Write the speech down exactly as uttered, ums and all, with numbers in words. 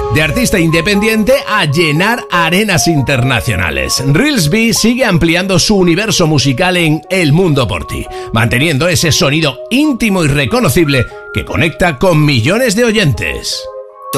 De artista independiente a llenar arenas internacionales, Reelsby sigue ampliando su universo musical en El Mundo por Ti, manteniendo ese sonido íntimo y reconocible que conecta con millones de oyentes.